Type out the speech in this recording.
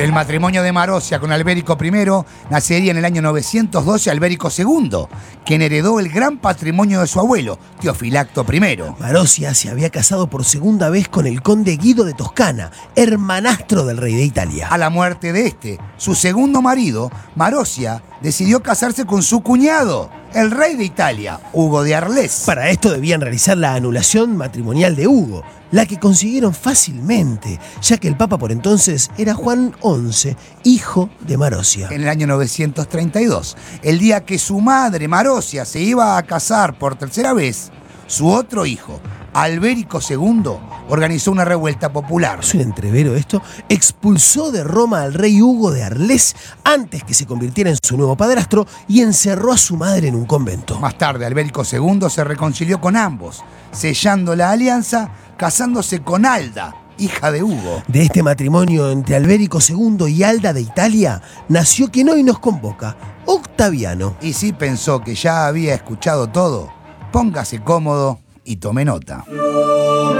Del matrimonio de Marozia con Alberico I nacería en el año 912 Alberico II, quien heredó el gran patrimonio de su abuelo, Teofilacto I. Marozia se había casado por segunda vez con el conde Guido de Toscana, hermanastro del rey de Italia. A la muerte de este, su segundo marido, Marozia decidió casarse con su cuñado, el rey de Italia, Hugo de Arles. Para esto debían realizar la anulación matrimonial de Hugo, la que consiguieron fácilmente, ya que el papa por entonces era Juan XI, hijo de Marozia. En el año 932, el día que su madre, Marozia, se iba a casar por tercera vez, su otro hijo, Alberico II, organizó una revuelta popular. Es un entrevero esto. Expulsó de Roma al rey Hugo de Arles antes que se convirtiera en su nuevo padrastro y encerró a su madre en un convento. Más tarde, Alberico II se reconcilió con ambos, sellando la alianza, casándose con Alda, hija de Hugo. De este matrimonio entre Alberico II y Alda de Italia nació quien hoy nos convoca, Octaviano. Y si pensó que ya había escuchado todo, póngase cómodo y tome nota.